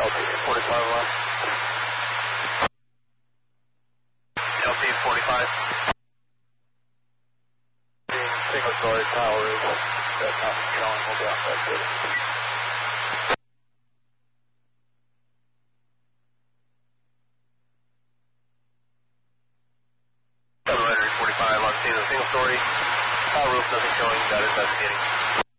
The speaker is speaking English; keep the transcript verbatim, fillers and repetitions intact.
L T forty-five one. L T forty-five. Single story tower is that's not showing. We'll be outside too. seven forty-five on scene of the single story. Tower roof, nothing showing. That is investigating.